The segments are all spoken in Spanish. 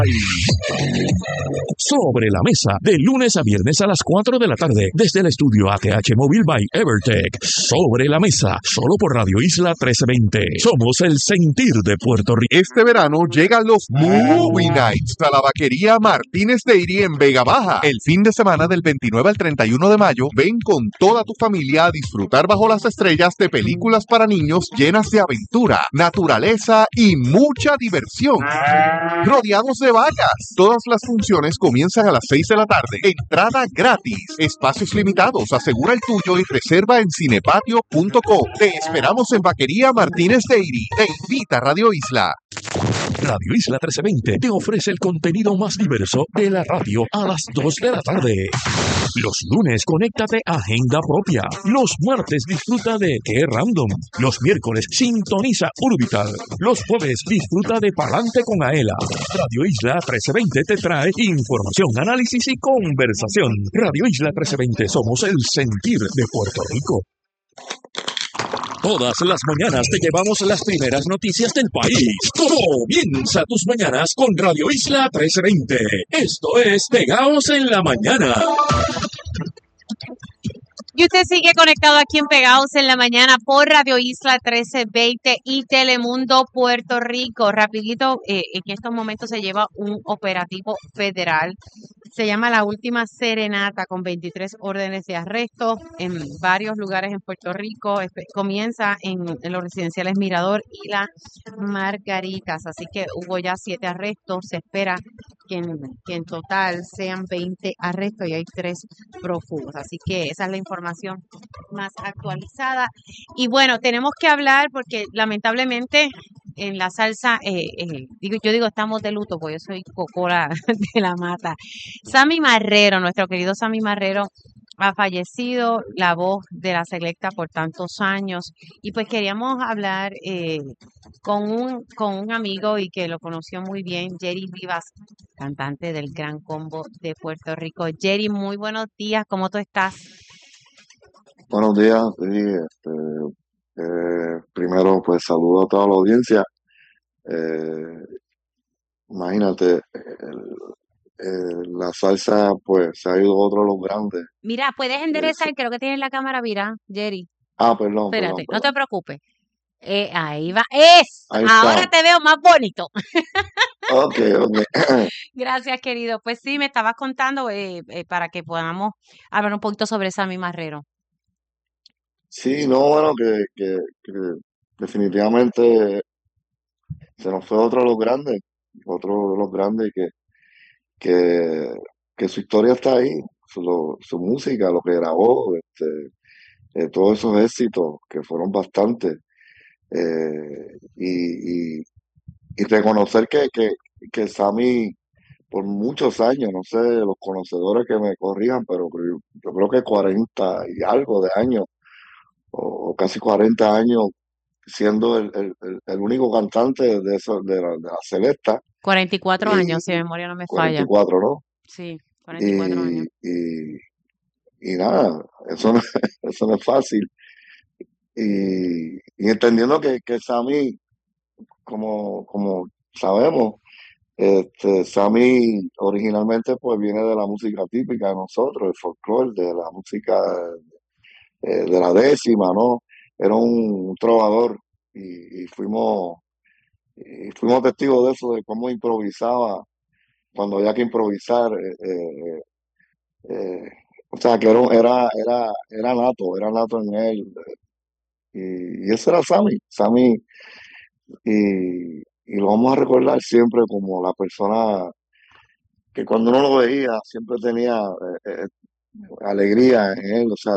Sobre la mesa, de lunes a viernes a las 4 de la tarde, desde el estudio ATH Móvil by Evertech. Sobre la mesa, solo por Radio Isla 1320. Somos el sentir de Puerto Rico. Este verano llegan los Movie Nights a la vaquería Martínez Dairy en Vega Baja. El fin de semana del 29 al 31 de mayo, ven con toda tu familia a disfrutar bajo las estrellas de películas para niños llenas de aventura, naturaleza y mucha diversión. Rodeados de vallas. Todas las funciones comienzan a las 6 de la tarde. Entrada gratis. Espacios limitados. Asegura el tuyo y reserva en cinepatio.co. Te esperamos en Vaquería Martínez Dairy. Te invita Radio Isla. Radio Isla 1320 te ofrece el contenido más diverso de la radio a las 2 de la tarde. Los lunes, conéctate a Agenda Propia. Los martes, disfruta de Qué Random. Los miércoles, sintoniza Orbital. Los jueves, disfruta de Palante con Aela. Radio Isla 1320 te trae información, análisis y conversación. Radio Isla 1320, somos el sentir de Puerto Rico. Todas las mañanas te llevamos las primeras noticias del país. Comienza tus mañanas con Radio Isla 1320. Esto es Pegaos en la Mañana. Y usted sigue conectado aquí en Pegados en la Mañana por Radio Isla 1320 y Telemundo Puerto Rico. Rapidito, en estos momentos se lleva un operativo federal. Se llama La Última Serenata, con 23 órdenes de arresto en varios lugares en Puerto Rico. Comienza en los residenciales Mirador y La Margaritas. Así que hubo ya 7 arrestos. Se espera que en total sean 20 arrestos y hay 3 prófugos. Así que esa es la información más actualizada. Y bueno, tenemos que hablar porque lamentablemente en la salsa, yo digo estamos de luto porque yo soy cocora de la mata. Sammy Marrero, nuestro querido Sammy Marrero, ha fallecido, la voz de la selecta por tantos años. Y pues queríamos hablar con un amigo y que lo conoció muy bien, Jerry Vivas, cantante del Gran Combo de Puerto Rico. Jerry, muy buenos días, ¿cómo tú estás? Buenos días, sí, primero pues saludo a toda la audiencia. Imagínate, la salsa pues se ha ido a otro de los grandes. Mira, puedes enderezar, creo que tienes la cámara virada, Jerry. Perdón. Espérate, no te preocupes. Ahí va, Ahí ahora está. te veo más bonito. Ok. Gracias, querido. Pues sí, me estabas contando para que podamos hablar un poquito sobre Sammy Marrero. Sí, no, bueno, que definitivamente se nos fue otro de los grandes y que su historia está ahí, su música, lo que grabó, todos esos éxitos que fueron bastantes, y reconocer que Sammy por muchos años, no sé, los conocedores que me corrijan, pero yo creo que 40 y algo de años, o casi 40 años, siendo el único cantante de la Selecta. 44 años, si Y mi memoria no me falla. 44, ¿no? Sí, 44 años. Y nada, eso no, eso no es fácil. Y entendiendo que Sammy, como sabemos, Sammy originalmente pues viene de la música típica de nosotros, el folclore, de la música de la décima, ¿no? Era un trovador y fuimos testigos de eso, de cómo improvisaba cuando había que improvisar. O sea, que era nato en él. Y ese era Sammy, y lo vamos a recordar siempre como la persona que cuando uno lo veía siempre tenía alegría en él, o sea,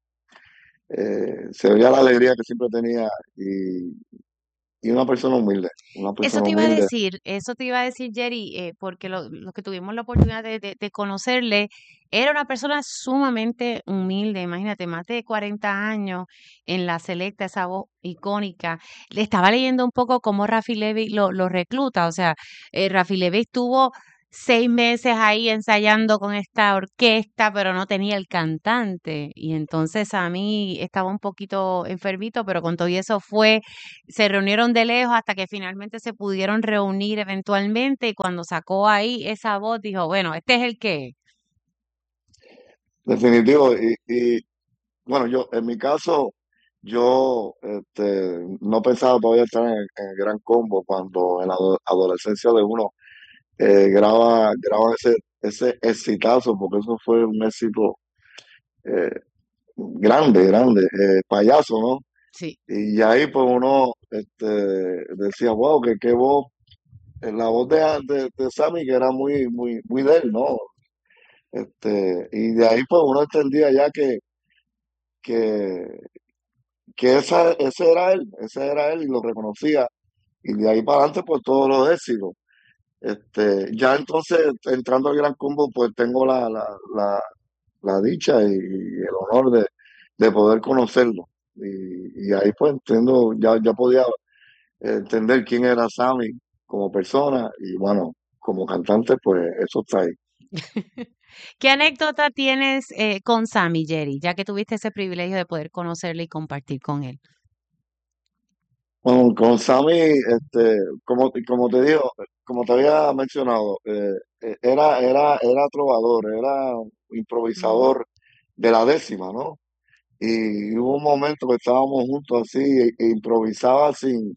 se veía la alegría que siempre tenía y una persona humilde, Eso te iba a decir, Jerry, porque los que tuvimos la oportunidad de conocerle, era una persona sumamente humilde. Imagínate, más de 40 años en la selecta, esa voz icónica. Le estaba leyendo un poco cómo Rafi Levy lo recluta. O sea, Rafi Levy estuvo 6 meses ahí ensayando con esta orquesta, pero no tenía el cantante. Y entonces a mí estaba un poquito enfermito, pero con todo y eso se reunieron de lejos hasta que finalmente se pudieron reunir eventualmente. Y cuando sacó ahí esa voz, dijo, bueno, este es el que. Definitivo. Bueno, en mi caso, yo no pensaba todavía estar en el Gran Combo cuando en la adolescencia de uno graba ese exitazo, porque eso fue un éxito eh, grande, payaso, ¿no? Sí. Y ahí pues uno decía, wow, que qué voz, la voz de Sammy que era muy de él, ¿no? Y de ahí pues uno entendía ya que, ese era él y lo reconocía. Y de ahí para adelante pues todos los éxitos. Ya entonces entrando al Gran Combo pues tengo la dicha y el honor de poder conocerlo. Y ahí pues entiendo, ya podía entender quién era Sammy como persona y bueno, como cantante pues eso está ahí. ¿Qué anécdota tienes con Sammy, Jerry, ya que tuviste ese privilegio de poder conocerle y compartir con él? Con Sammy, como te digo, como te había mencionado, era trovador, era Ujú. improvisador de la décima, ¿no? Y hubo un momento que estábamos juntos así e improvisaba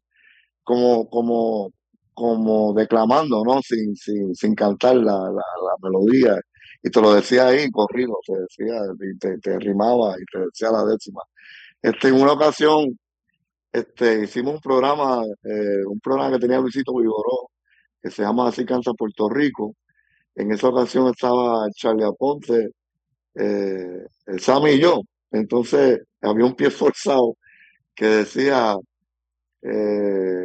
como declamando, ¿no? Sin cantar la melodía. Y te lo decía ahí, corrido, te decía, y te rimaba y te decía la décima. En una ocasión, hicimos un programa que tenía Luisito Vigoró, que se llama Así Canta Puerto Rico. En esa ocasión estaba Charlie Aponte, el Sammy y yo. Entonces había un pie forzado que decía, eh,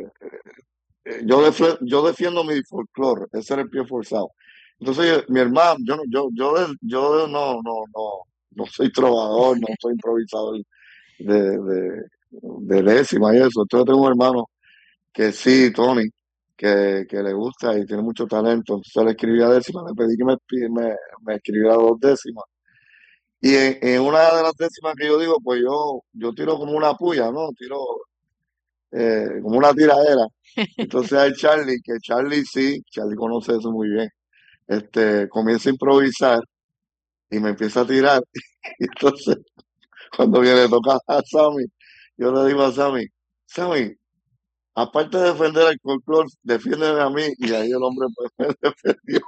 yo defiendo mi folclore, ese era el pie forzado. Entonces mi hermano, yo no soy trovador, no soy improvisador de, de, de décima y eso. Entonces tengo un hermano que sí, Tony, que le gusta y tiene mucho talento. Entonces le escribí a décima, le pedí que me escribiera 2 décimas. Y en una de las décimas que yo digo, pues yo tiro como una puya, ¿no? Tiro como una tiradera. Entonces hay Charlie, que Charlie sí, Charlie conoce eso muy bien. Comienza a improvisar y me empieza a tirar. Y entonces, cuando viene a tocar a Sammy, yo le digo a Sammy, aparte de defender al folclore, defiéndeme a mí. Y ahí el hombre pues, me defendió.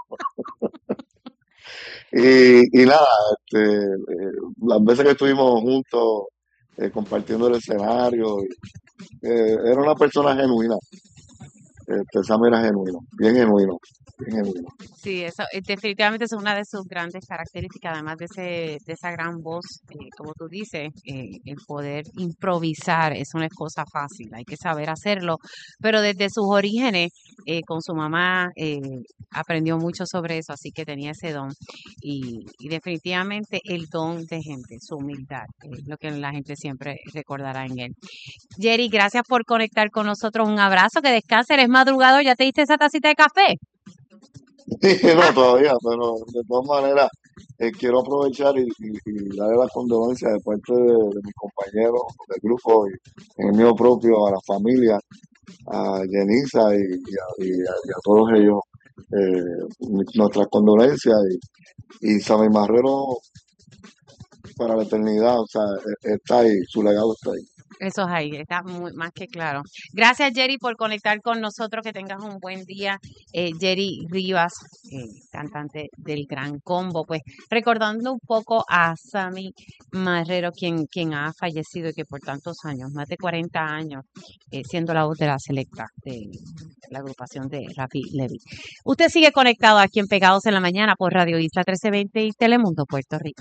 Y nada, las veces que estuvimos juntos compartiendo el escenario, era una persona genuina. Sammy era genuino, bien genuino, bien genuino. Sí, eso definitivamente es una de sus grandes características, además de esa gran voz, como tú dices, el poder improvisar, eso no es cosa fácil, hay que saber hacerlo, pero desde sus orígenes, con su mamá, aprendió mucho sobre eso, así que tenía ese don, y definitivamente el don de gente, su humildad, es lo que la gente siempre recordará en él. Jerry, gracias por conectar con nosotros, un abrazo, que descanse, eres madrugador, ¿ya te diste esa tacita de café? No, todavía, pero de todas maneras quiero aprovechar y darle las condolencias de parte de mis compañeros del grupo y en el mío propio, a la familia, a Yenisa y a todos ellos, nuestras condolencias y Sammy Marrero para la eternidad, o sea, está ahí, su legado está ahí. Eso es ahí, está más que claro. Gracias, Jerry, por conectar con nosotros. Que tengas un buen día. Jerry Rivas, cantante del Gran Combo. Pues recordando un poco a Sammy Marrero, quien ha fallecido y que por tantos años, más de 40 años, siendo la voz de la selecta de la agrupación de Rafi Levy. Usted sigue conectado aquí en Pegados en la Mañana por Radio Isla 1320 y Telemundo Puerto Rico.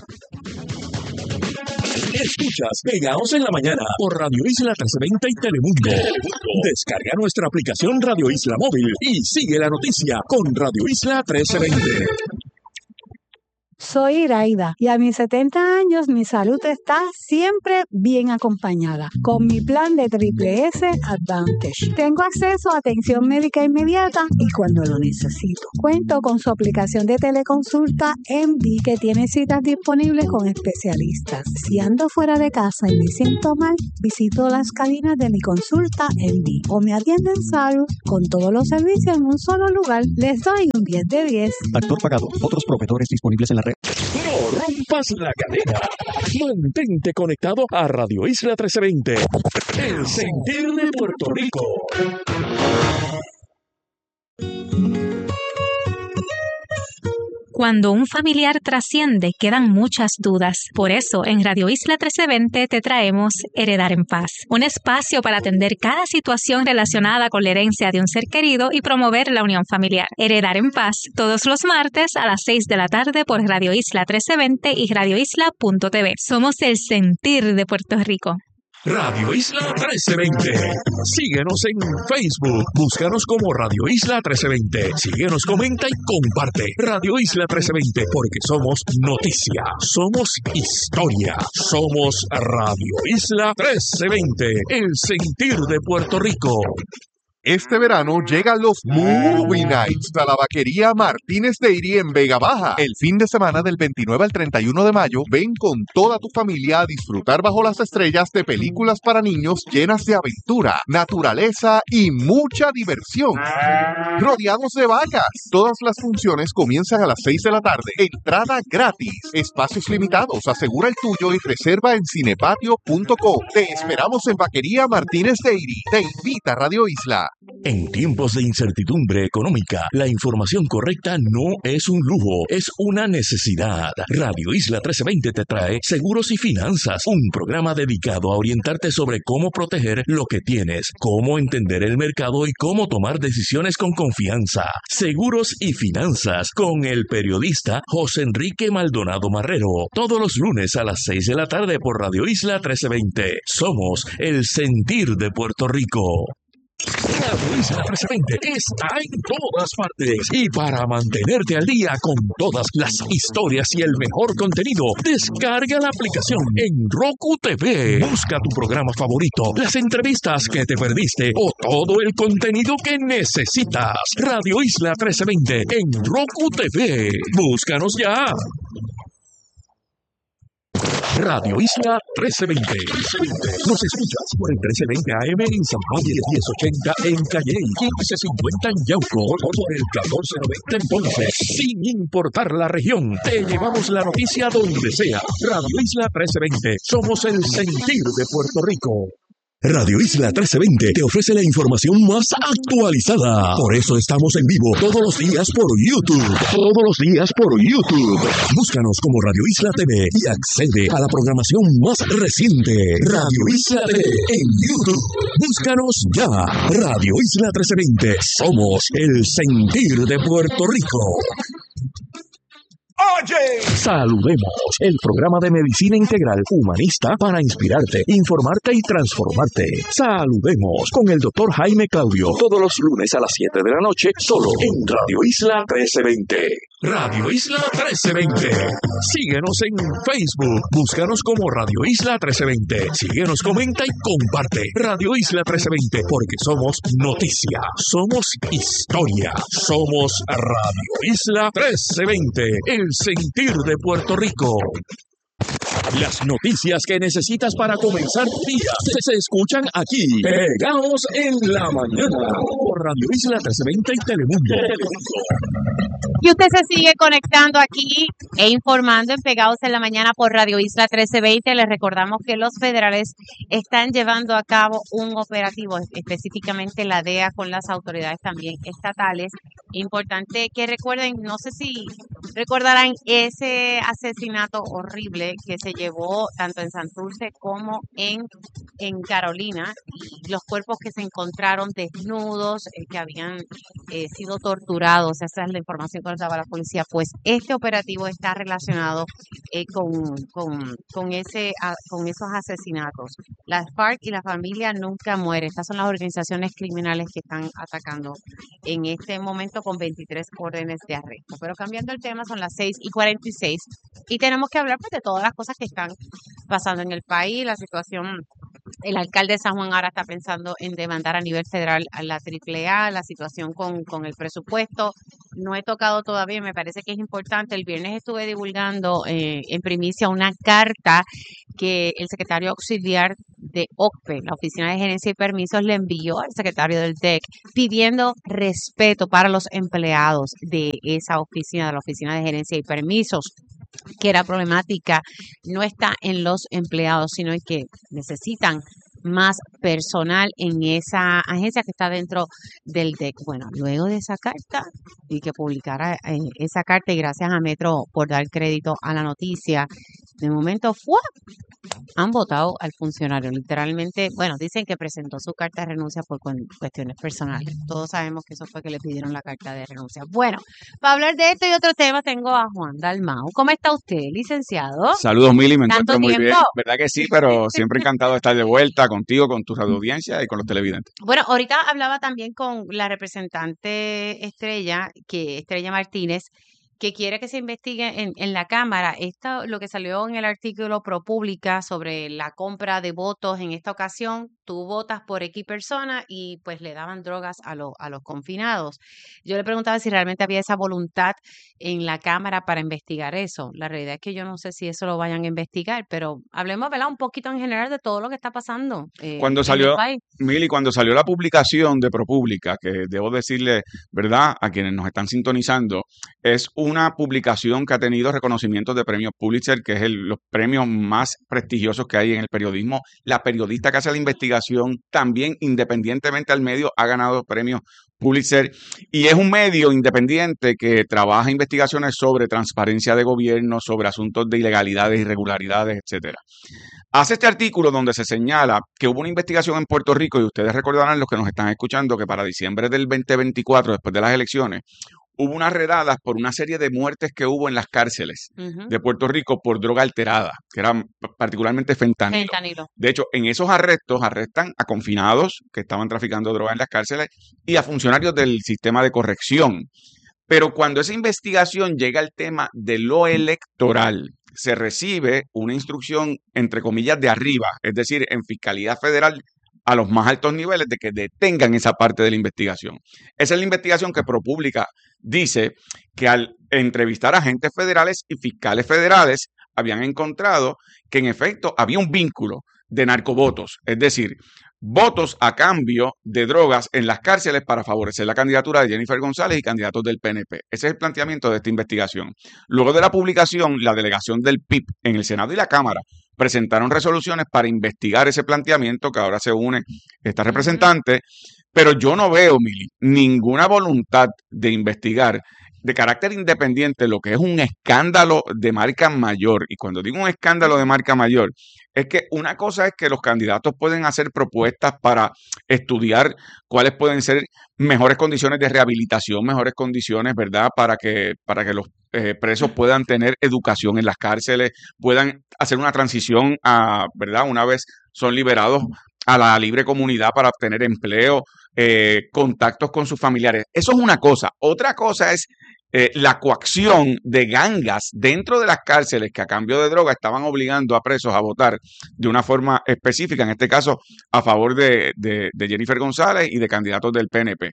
Escuchas Pegados en la Mañana por Radio Isla 1320 y Telemundo. Descarga nuestra aplicación Radio Isla Móvil y sigue la noticia con Radio Isla 1320. Soy Iraida y a mis 70 años mi salud está siempre bien acompañada con mi plan de Triple S Advantage. Tengo acceso a atención médica inmediata y cuando lo necesito. Cuento con su aplicación de teleconsulta MD que tiene citas disponibles con especialistas. Si ando fuera de casa y me siento mal, visito las cabinas de mi consulta MD o me atienden salud con todos los servicios en un solo lugar. Les doy un 10 de 10. Actor pagado. Otros proveedores disponibles en la red. No rompas la cadena. Mantente conectado a Radio Isla 1320. El sentir de Puerto Rico. Cuando un familiar trasciende, quedan muchas dudas. Por eso, en Radio Isla 1320 te traemos Heredar en Paz, un espacio para atender cada situación relacionada con la herencia de un ser querido y promover la unión familiar. Heredar en Paz, todos los martes a las 6 de la tarde por Radio Isla 1320 y radioisla.tv. Somos el sentir de Puerto Rico. Radio Isla 1320. Síguenos en Facebook. Búscanos como Radio Isla 1320. Síguenos, comenta y comparte. Radio Isla 1320, porque somos noticia, somos historia, somos Radio Isla 1320, el sentir de Puerto Rico. Este verano llegan los Movie Nights a la vaquería Martínez Dairy en Vega Baja. El fin de semana del 29 al 31 de mayo, ven con toda tu familia a disfrutar bajo las estrellas de películas para niños llenas de aventura, naturaleza y mucha diversión. Rodeados de vacas. Todas las funciones comienzan a las 6 de la tarde. Entrada gratis. Espacios limitados. Asegura el tuyo y reserva en cinepatio.com. Te esperamos en vaquería Martínez Dairy. Te invita Radio Isla. En tiempos de incertidumbre económica, la información correcta no es un lujo, es una necesidad. Radio Isla 1320 te trae Seguros y Finanzas, un programa dedicado a orientarte sobre cómo proteger lo que tienes, cómo entender el mercado y cómo tomar decisiones con confianza. Seguros y Finanzas, con el periodista José Enrique Maldonado Marrero, todos los lunes a las 6 de la tarde por Radio Isla 1320. Somos el sentir de Puerto Rico. Radio Isla 1320 está en todas partes y para mantenerte al día con todas las historias y el mejor contenido, descarga la aplicación en Roku TV. Busca tu programa favorito, las entrevistas que te perdiste o todo el contenido que necesitas. Radio Isla 1320 en Roku TV. Búscanos ya. Radio Isla 1320. Nos escuchas por el 1320 AM en San Juan, 1080 en Calle, 1550 en Yauco, por el 1490 en Ponce. Sin importar la región, te llevamos la noticia donde sea. Radio Isla 1320. Somos el sentir de Puerto Rico. Radio Isla 1320 te ofrece la información más actualizada. Por eso estamos en vivo todos los días por YouTube. Todos los días por YouTube. Búscanos como Radio Isla TV y accede a la programación más reciente. Radio Isla TV en YouTube. Búscanos ya. Radio Isla 1320. Somos el sentir de Puerto Rico. Oye, saludemos, el programa de medicina integral humanista para inspirarte, informarte y transformarte. Saludemos con el doctor Jaime Claudio, todos los lunes a las 7 de la noche, solo en Radio Isla 1320. Radio Isla 1320. Síguenos en Facebook, búscanos como Radio Isla 1320. Síguenos, comenta y comparte. Radio Isla 1320, porque somos noticia, somos historia, somos Radio Isla 1320. El sentir de Puerto Rico. Las noticias que necesitas para comenzar tu día se escuchan aquí, pegados en la mañana, por Radio Isla 1320 y Telemundo. Y usted se sigue conectando aquí e informando en Pegados en la Mañana por Radio Isla 1320. Les recordamos que los federales están llevando a cabo un operativo, específicamente la DEA con las autoridades también estatales. Importante que recuerden, no sé si recordarán ese asesinato horrible que se llevó tanto en Santurce como en Carolina, y los cuerpos que se encontraron desnudos, que habían sido torturados. Esa es la información que nos daba la policía. Pues este operativo está relacionado con esos asesinatos. Las FARC y la familia nunca muere. Estas son las organizaciones criminales que están atacando en este momento con 23 órdenes de arresto. Pero cambiando el tema, son las 6:46 y tenemos que hablar pues, de todas las cosas que están pasando en el país, la situación. El alcalde de San Juan ahora está pensando en demandar a nivel federal a la AAA, la situación con el presupuesto. No he tocado todavía, me parece que es importante. El viernes estuve divulgando en primicia una carta que el secretario auxiliar de OCPE, la Oficina de Gerencia y Permisos, le envió al secretario del DEC pidiendo respeto para los empleados de esa oficina, de la Oficina de Gerencia y Permisos, que la problemática no está en los empleados, sino en que necesitan más personal en esa agencia que está dentro del DEC. Bueno, luego de esa carta y que publicara esa carta, y gracias a Metro por dar crédito a la noticia, de momento han votado al funcionario. Literalmente, bueno, dicen que presentó su carta de renuncia por cuestiones personales. Todos sabemos que eso fue que le pidieron la carta de renuncia. Bueno, para hablar de esto y otro tema, tengo a Juan Dalmau. ¿Cómo está usted, licenciado? Saludos, Mili, me encuentro ¿Tanto muy bien. tiempo? ¿Verdad que sí? Pero siempre encantado de estar de vuelta contigo, con tu radioaudiencia y con los televidentes. Bueno, ahorita hablaba también con la representante Estrella Martínez, que quiere que se investigue en la Cámara. Esto, lo que salió en el artículo ProPublica sobre la compra de votos en esta ocasión, tú votas por X persona y pues le daban drogas a los confinados. Yo le preguntaba si realmente había esa voluntad en la Cámara para investigar eso. La realidad es que yo no sé si eso lo vayan a investigar, pero hablemos, ¿verdad?, un poquito en general de todo lo que está pasando Cuando en salió, el país. Mili, cuando salió la publicación de ProPublica, que debo decirle, ¿verdad?, a quienes nos están sintonizando, es una publicación que ha tenido reconocimientos de premios Pulitzer, que es los premios más prestigiosos que hay en el periodismo. La periodista que hace la investigación también, independientemente al medio, ha ganado premios Pulitzer, y es un medio independiente que trabaja investigaciones sobre transparencia de gobierno, sobre asuntos de ilegalidades, irregularidades, etcétera. Hace este artículo donde se señala que hubo una investigación en Puerto Rico, y ustedes recordarán, los que nos están escuchando, que para diciembre del 2024, después de las elecciones, hubo unas redadas por una serie de muertes que hubo en las cárceles de Puerto Rico por droga alterada, que eran particularmente fentanilo. De hecho, en esos arrestos arrestan a confinados que estaban traficando droga en las cárceles y a funcionarios del sistema de corrección. Pero cuando esa investigación llega al tema de lo electoral, se recibe una instrucción, entre comillas, de arriba, es decir, en Fiscalía Federal, a los más altos niveles, de que detengan esa parte de la investigación. Esa es la investigación que ProPublica dice que al entrevistar a agentes federales y fiscales federales habían encontrado que en efecto había un vínculo de narcovotos, es decir, votos a cambio de drogas en las cárceles para favorecer la candidatura de Jennifer González y candidatos del PNP. Ese es el planteamiento de esta investigación. Luego de la publicación, la delegación del PIB en el Senado y la Cámara presentaron resoluciones para investigar ese planteamiento, que ahora se une esta representante, pero yo no veo, Mili, ninguna voluntad de investigar de carácter independiente lo que es un escándalo de marca mayor. Y cuando digo un escándalo de marca mayor, es que una cosa es que los candidatos pueden hacer propuestas para estudiar cuáles pueden ser mejores condiciones de rehabilitación, mejores condiciones, ¿verdad?, para que los presos puedan tener educación en las cárceles, puedan hacer una transición a, ¿verdad?, una vez son liberados, a la libre comunidad para obtener empleo, contactos con sus familiares. Eso es una cosa. Otra cosa es la coacción de gangas dentro de las cárceles que a cambio de droga estaban obligando a presos a votar de una forma específica, en este caso a favor de Jennifer González y de candidatos del PNP.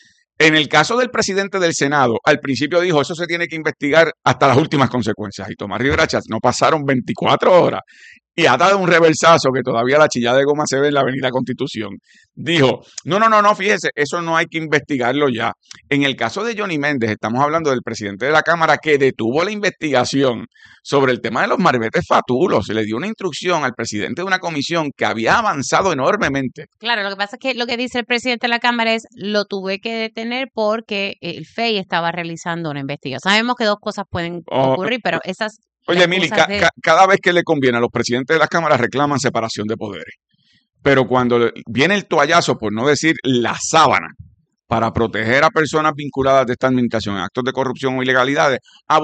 En el caso del presidente del Senado, al principio dijo, eso se tiene que investigar hasta las últimas consecuencias. Y Tomás Rivera Chatz, no pasaron 24 horas y ha dado un reversazo que todavía la chillada de goma se ve en la Avenida Constitución. Dijo, no, fíjese, eso no hay que investigarlo ya. En el caso de Johnny Méndez, estamos hablando del presidente de la Cámara que detuvo la investigación sobre el tema de los marbetes fatulos. Se le dio una instrucción al presidente de una comisión que había avanzado enormemente. Claro, lo que pasa es que lo que dice el presidente de la Cámara es, lo tuve que detener porque el FEI estaba realizando una investigación. Sabemos que dos cosas pueden ocurrir, pero esas... Oye, Mili, cada vez que le conviene a los presidentes de las cámaras reclaman separación de poderes. Pero cuando viene el toallazo, por no decir la sábana, para proteger a personas vinculadas de esta administración en actos de corrupción o ilegalidades,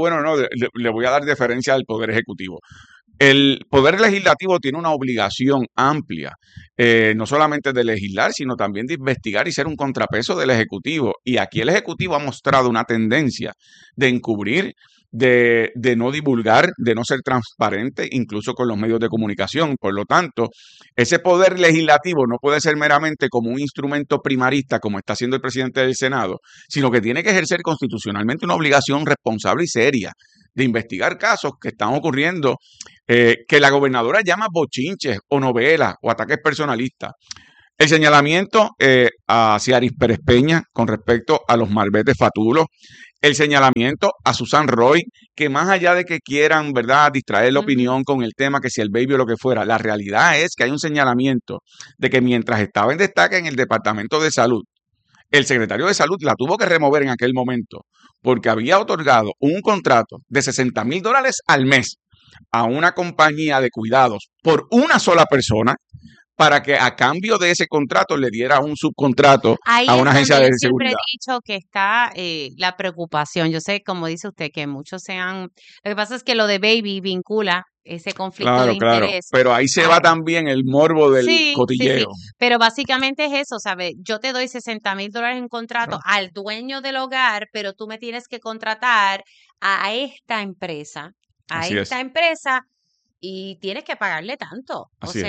le voy a dar deferencia al Poder Ejecutivo. El Poder Legislativo tiene una obligación amplia, no solamente de legislar, sino también de investigar y ser un contrapeso del Ejecutivo. Y aquí el Ejecutivo ha mostrado una tendencia de encubrir de no divulgar, de no ser transparente, incluso con los medios de comunicación. Por lo tanto, ese poder legislativo no puede ser meramente como un instrumento primarista, como está haciendo el presidente del Senado, sino que tiene que ejercer constitucionalmente una obligación responsable y seria de investigar casos que están ocurriendo, que la gobernadora llama bochinches o novelas o ataques personalistas. El señalamiento hacia Aris Pérez Peña con respecto a los malvetes fatulos, el señalamiento a Susan Roy, que más allá de que quieran, ¿verdad?, distraer la opinión con el tema, que si el baby o lo que fuera, la realidad es que hay un señalamiento de que mientras estaba en destaque en el Departamento de Salud, el secretario de Salud la tuvo que remover en aquel momento porque había otorgado un contrato de $60,000 al mes a una compañía de cuidados por una sola persona, para que a cambio de ese contrato le diera un subcontrato a una agencia de seguridad. Siempre he dicho que está la preocupación. Yo sé, como dice usted, que muchos sean... Lo que pasa es que lo de Baby vincula ese conflicto de interés. Pero ahí se va también el morbo del cotilleo. Sí. Pero básicamente es eso, ¿sabes? Yo te doy $60,000 en contrato al dueño del hogar, pero tú me tienes que contratar a esta empresa. Empresa. Y tienes que pagarle tanto. Así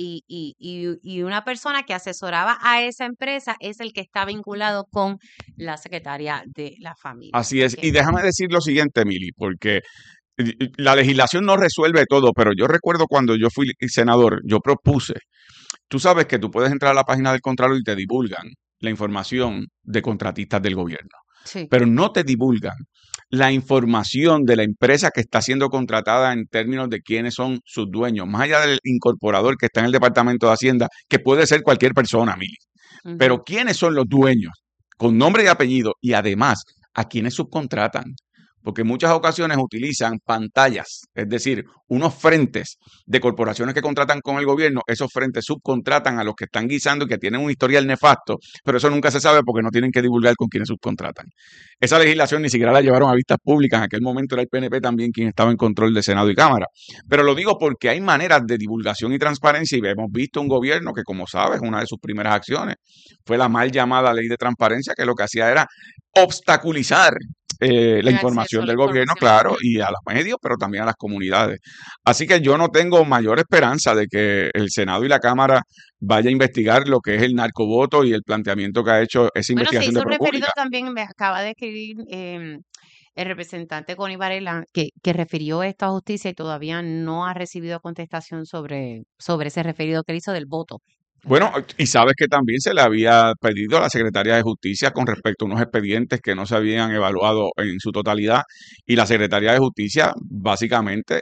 y una persona que asesoraba a esa empresa es el que está vinculado con la secretaria de la familia. Así es. Y déjame decir lo siguiente, Mili, porque la legislación no resuelve todo, pero yo recuerdo cuando yo fui senador, yo propuse, tú sabes que tú puedes entrar a la página del Contralor y te divulgan la información de contratistas del gobierno, pero no te divulgan la información de la empresa que está siendo contratada en términos de quiénes son sus dueños, más allá del incorporador que está en el Departamento de Hacienda, que puede ser cualquier persona, Mili. Pero quiénes son los dueños, con nombre y apellido, y además a quiénes subcontratan. Porque en muchas ocasiones utilizan pantallas, es decir, unos frentes de corporaciones que contratan con el gobierno, esos frentes subcontratan a los que están guisando y que tienen un historial nefasto, pero eso nunca se sabe porque no tienen que divulgar con quienes subcontratan. Esa legislación ni siquiera la llevaron a vistas públicas, en aquel momento era el PNP también quien estaba en control de Senado y Cámara. Pero lo digo porque hay maneras de divulgación y transparencia y hemos visto un gobierno que, como sabes, una de sus primeras acciones fue la mal llamada ley de transparencia, que lo que hacía era obstaculizar la información del gobierno, claro, y a los medios, pero también a las comunidades. Así que yo no tengo mayor esperanza de que el Senado y la Cámara vaya a investigar lo que es el narcovoto y el planteamiento que ha hecho esa investigación de ProPublica. Referido también, me acaba de escribir el representante Connie Varela, que refirió esto a justicia y todavía no ha recibido contestación sobre ese referido que hizo del voto. Bueno, y sabes que también se le había pedido a la Secretaría de Justicia con respecto a unos expedientes que no se habían evaluado en su totalidad, y la Secretaría de Justicia básicamente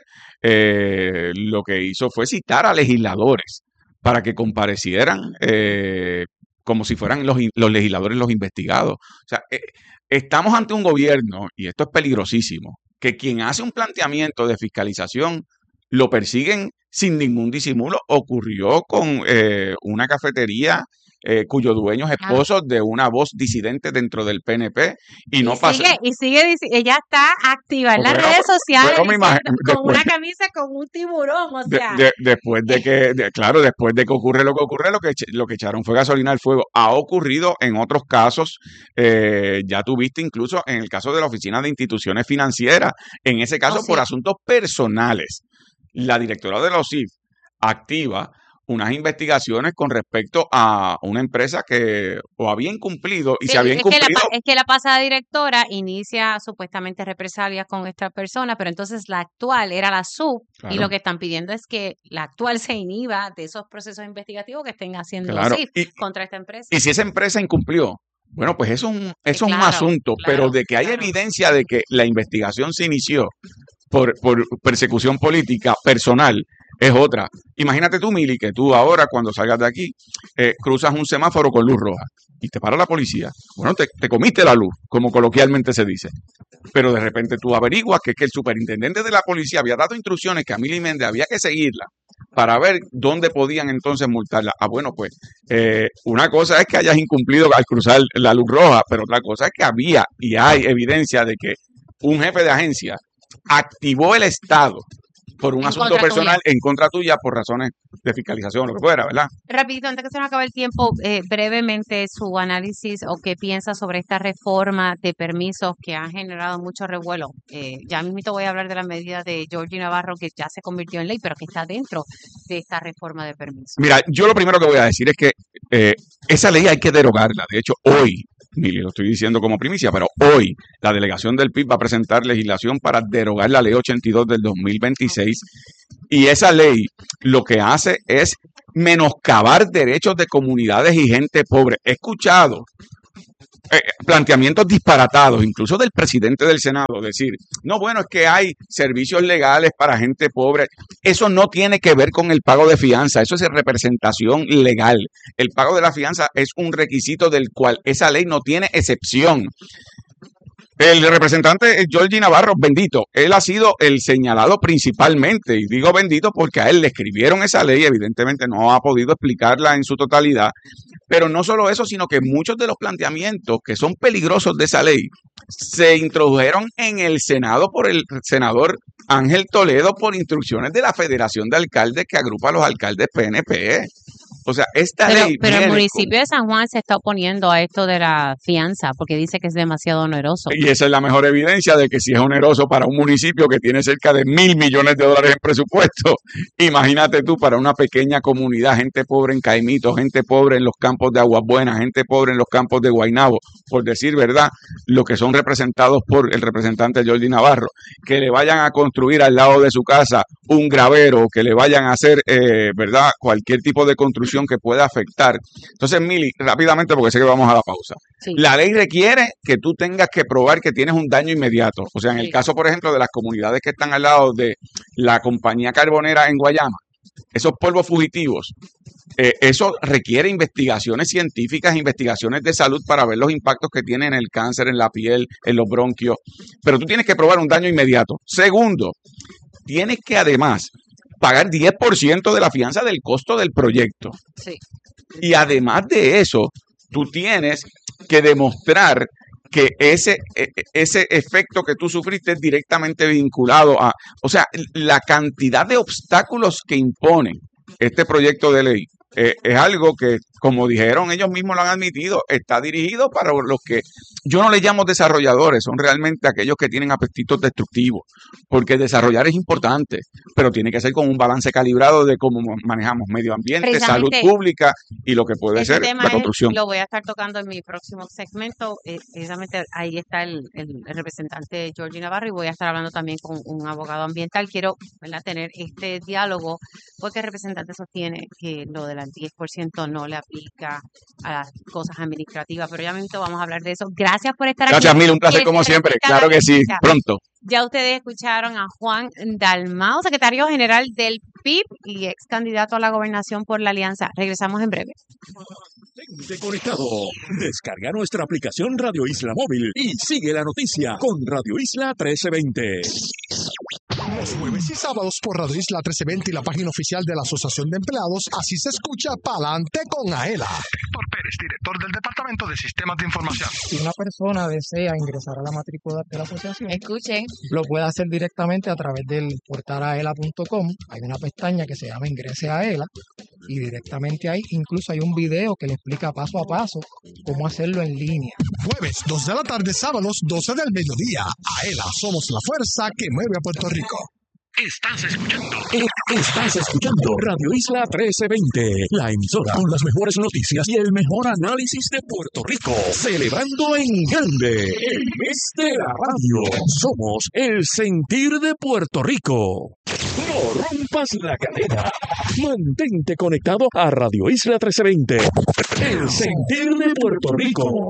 lo que hizo fue citar a legisladores para que comparecieran como si fueran los legisladores los investigados. O sea, estamos ante un gobierno, y esto es peligrosísimo, que quien hace un planteamiento de fiscalización lo persiguen sin ningún disimulo. Ocurrió con una cafetería cuyo dueño es esposo de una voz disidente dentro del PNP y no pasa. Sigue, ella está activa en las redes sociales con una camisa con un tiburón, o sea. Después de que ocurre lo que ocurre, lo que echaron fue gasolina al fuego. Ha ocurrido en otros casos, ya tuviste incluso en el caso de la Oficina de Instituciones Financieras, en ese caso por asuntos personales. La directora de la OSIF activa unas investigaciones con respecto a una empresa que o había incumplido y se había incumplido. Es que la pasada directora inicia supuestamente represalias con esta persona, pero entonces la actual era la sub, y lo que están pidiendo es que la actual se inhiba de esos procesos investigativos que estén haciendo OSIF contra esta empresa. Y si esa empresa incumplió, bueno, pues eso es un asunto, pero de que hay evidencia de que la investigación se inició por persecución política personal es otra. Imagínate tú, Mili, que tú ahora cuando salgas de aquí cruzas un semáforo con luz roja y te para la policía. Bueno, te comiste la luz, como coloquialmente se dice. Pero de repente tú averiguas que el superintendente de la policía había dado instrucciones que a Mili Méndez había que seguirla para ver dónde podían entonces multarla. Bueno, pues una cosa es que hayas incumplido al cruzar la luz roja, pero otra cosa es que había y hay evidencia de que un jefe de agencia activó el Estado por un En asunto contra personal tuya. en contra tuya por razones de fiscalización, lo que fuera, ¿verdad? Rapidito, antes que se nos acabe el tiempo, brevemente su análisis o qué piensa sobre esta reforma de permisos que ha generado mucho revuelo. Ya mismo voy a hablar de la medida de Georgie Navarro que ya se convirtió en ley, pero que está dentro de esta reforma de permisos. Mira, yo lo primero que voy a decir es que esa ley hay que derogarla. De hecho, hoy, ni lo estoy diciendo como primicia, pero hoy la delegación del PIB va a presentar legislación para derogar la ley 82 del 2026 y esa ley lo que hace es menoscabar derechos de comunidades y gente pobre. He escuchado planteamientos disparatados, incluso del presidente del Senado, decir, no, bueno, es que hay servicios legales para gente pobre. Eso no tiene que ver con el pago de fianza, eso es representación legal. El pago de la fianza es un requisito del cual esa ley no tiene excepción. El representante Georgie Navarro, bendito, él ha sido el señalado principalmente, y digo bendito porque a él le escribieron esa ley, evidentemente no ha podido explicarla en su totalidad, pero no solo eso, sino que muchos de los planteamientos que son peligrosos de esa ley se introdujeron en el Senado por el senador Ángel Toledo por instrucciones de la Federación de Alcaldes que agrupa a los alcaldes PNP. O sea, esta ley... Pero el viene municipio de San Juan se está oponiendo a esto de la fianza porque dice que es demasiado oneroso. Y esa es la mejor evidencia de que si es oneroso para un municipio que tiene cerca de $1,000 millones en presupuesto, imagínate tú para una pequeña comunidad, gente pobre en Caimito, gente pobre en los campos de Aguas Buenas, gente pobre en los campos de Guaynabo, por decir verdad, lo que son representados por el representante Georgie Navarro, que le vayan a construir al lado de su casa un gravero, que le vayan a hacer, verdad, cualquier tipo de construcción que pueda afectar. Entonces, Mili, rápidamente, porque sé que vamos a la pausa. Sí. La ley requiere que tú tengas que probar que tienes un daño inmediato. O sea, en el caso, por ejemplo, de las comunidades que están al lado de la compañía carbonera en Guayama, esos polvos fugitivos, eso requiere investigaciones científicas, investigaciones de salud para ver los impactos que tiene en el cáncer, en la piel, en los bronquios. Pero tú tienes que probar un daño inmediato. Segundo, tienes que además pagar 10% de la fianza del costo del proyecto. Sí. Y además de eso, tú tienes que demostrar que ese efecto que tú sufriste es directamente vinculado a, o sea, la cantidad de obstáculos que impone este proyecto de ley es algo que, como dijeron, ellos mismos lo han admitido, está dirigido para los que yo no les llamo desarrolladores, son realmente aquellos que tienen apetitos destructivos, porque desarrollar es importante, pero tiene que ser con un balance calibrado de cómo manejamos medio ambiente, salud pública y lo que puede ser la construcción. Lo voy a estar tocando en mi próximo segmento, precisamente ahí está el representante Georgie Navarro y voy a estar hablando también con un abogado ambiental. Quiero, ¿verdad?, tener este diálogo porque el representante sostiene que lo del 10% no le aplica a las cosas administrativas, pero ya mismo vamos a hablar de eso. Gracias por estar aquí. Gracias, Mil, un placer como siempre. Claro que sí, pronto. Ya ustedes escucharon a Juan Dalmau, secretario general del PIB y ex candidato a la gobernación por la Alianza. Regresamos en breve. Mantente conectado. Descarga nuestra aplicación Radio Isla Móvil y sigue la noticia con Radio Isla 1320. Los jueves y sábados por Radio Isla 1320 y la página oficial de la Asociación de Empleados, así se escucha Pa'lante con Aela. Héctor Pérez, director del Departamento de Sistemas de Información. Si una persona desea ingresar a la matrícula de la asociación, escuchen, lo puede hacer directamente a través del portal aela.com. Hay una pestaña que se llama Ingrese a Aela y directamente ahí incluso hay un video que le explica paso a paso cómo hacerlo en línea. Jueves, 2 de la tarde, sábados, 12 del mediodía. Aela, somos la fuerza que mueve a Puerto Rico. Estás escuchando Radio Isla 1320, la emisora con las mejores noticias y el mejor análisis de Puerto Rico, celebrando en grande el mes de la radio. Somos el sentir de Puerto Rico. No rompas la cadena. Mantente conectado a Radio Isla 1320, el sentir de Puerto Rico.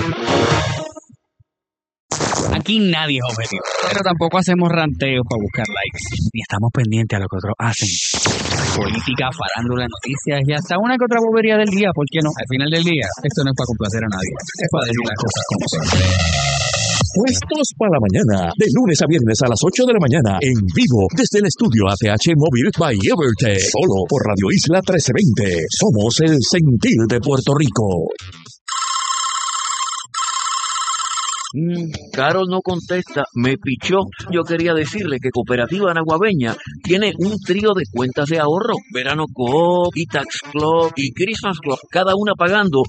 Aquí nadie es objetivo, pero tampoco hacemos ranteos para buscar likes, ni estamos pendientes a lo que otros hacen. Política, farándula, noticias y hasta una que otra bobería del día, ¿por qué no? Al final del día, esto no es para complacer a nadie, es para decir las cosas como son. Puestos para la mañana, de lunes a viernes a las 8 de la mañana, en vivo, desde el estudio ATH Móvil by Evertech, solo por Radio Isla 1320. Somos el sentir de Puerto Rico. Carol no contesta, me pichó. Yo quería decirle que Cooperativa Naguabeña tiene un trío de cuentas de ahorro. Verano Coop, E-Tax Club y Christmas Club, cada una pagando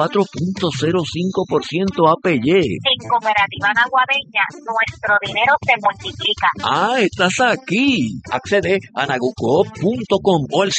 4.05% APY. En Cooperativa Naguabeña, nuestro dinero se multiplica. Ah, estás aquí. Accede a nagucoop.com o al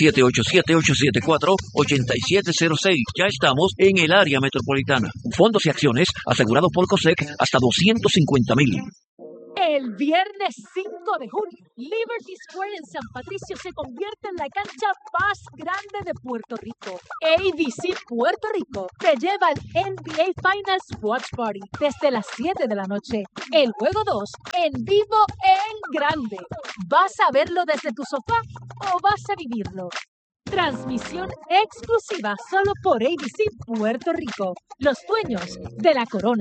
787-874-8706. Ya estamos en el área metropolitana. Fondos y acciones asegurados por COSEC hasta 250,000. El viernes 5 de junio, Liberty Square en San Patricio se convierte en la cancha más grande de Puerto Rico. ABC Puerto Rico te lleva al NBA Finals Watch Party desde las 7 de la noche. El juego 2 en vivo en grande. ¿Vas a verlo desde tu sofá o vas a vivirlo? Transmisión exclusiva solo por ABC Puerto Rico, los dueños de la corona.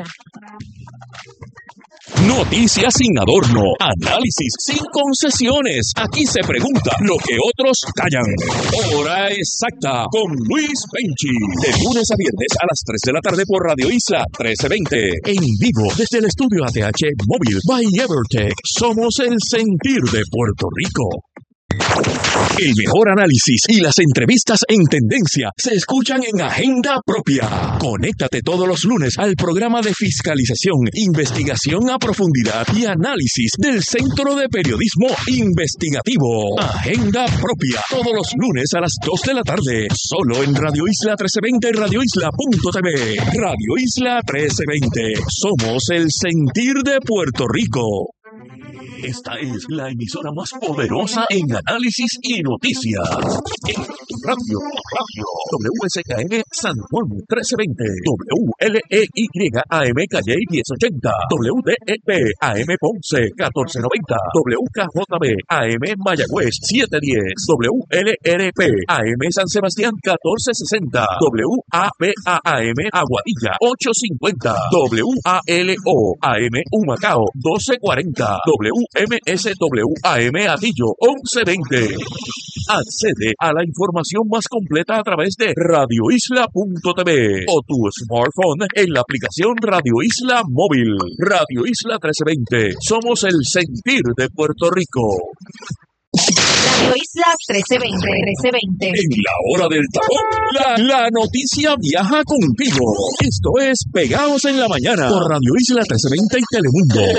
Noticias sin adorno, análisis sin concesiones. Aquí se pregunta lo que otros callan. Hora exacta con Luis Penchi. De lunes a viernes a las 3 de la tarde por Radio Isla 1320. En vivo desde el estudio ATH Móvil by Evertech. Somos el sentir de Puerto Rico. El mejor análisis y las entrevistas en tendencia se escuchan en Agenda Propia. Conéctate todos los lunes al programa de fiscalización, investigación a profundidad y análisis del Centro de Periodismo Investigativo. Agenda Propia, todos los lunes a las 2 de la tarde, solo en Radio Isla 1320 y radioisla.tv. Radio Isla 1320, somos el sentir de Puerto Rico. Esta es la emisora más poderosa en análisis y noticias. En Radio WSKN San Juan 1320, WLEY AM Calle 1080, WDEP AM Ponce 1490, WKJB AM Mayagüez 710, WLRP AM San Sebastián 1460, WAPA AM Aguadilla 850, WALO AM Humacao 1240, WMSWAM Atillo 1120. Accede a la información más completa a través de radioisla.tv o tu smartphone en la aplicación Radio Isla Móvil. Radio Isla 1320. Somos el sentir de Puerto Rico. Radio Isla 1320. En la hora del tapón, la noticia viaja contigo. Esto es Pegados en la Mañana por Radio Isla 1320 y Telemundo.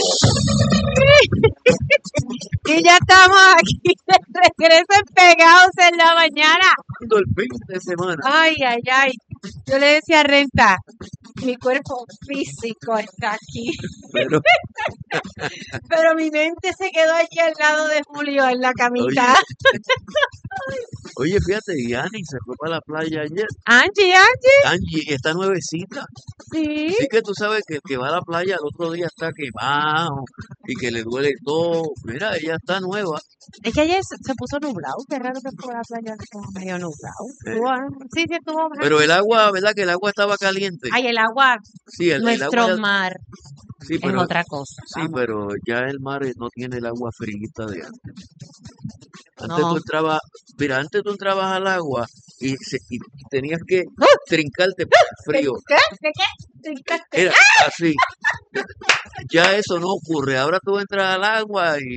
Y ya estamos aquí de regreso en Pegados en la Mañana. El fin de semana. Ay. Yo le decía a Renta, mi cuerpo físico está aquí. Pero mi mente se quedó aquí al lado de Julio en la camita. Oye, fíjate, y Annie se fue para la playa ayer. Angie. Angie está nuevecita. Sí. Sí que tú sabes que el que va a la playa el otro día está quemado y que le duele todo. Mira, ella está nueva. Es que ayer se puso nublado. Qué raro que fue a la playa medio nublado. Sí, estuvo. Pero el agua, ¿verdad? Que el agua estaba caliente. Ay, el agua. Sí, nuestro agua mar. Sí, pero, es otra cosa. Sí, pero ya el mar no tiene el agua frita de antes. Antes No. tú entrabas al agua y tenías que trincarte frío. ¿Qué? Trincaste. Era así. Ya eso no ocurre. Ahora tú entras al agua y